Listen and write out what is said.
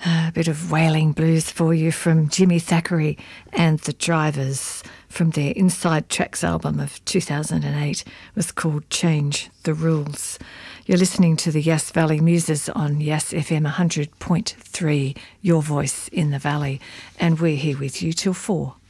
A bit of wailing blues for you from Jimmy Thackeray and the Drivers from their Inside Tracks album of 2008 was called Change the Rules. You're listening to the Yass Valley Muses on Yass FM 100.3, your voice in the valley, and we're here with you till 4.